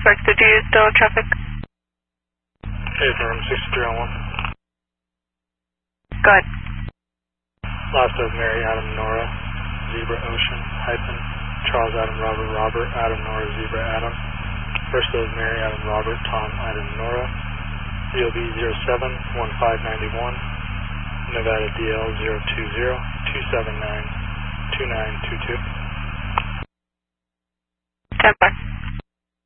suspect, did you still traffic? Hey, room 6301. Go ahead. Last of Mary Adam Nora, Zebra Ocean, hyphen, Charles Adam Robert Robert, Adam Nora Zebra Adam. First of Mary Adam Robert, Tom Adam Nora, COB 07-1591, Nevada DL 020-279-2922.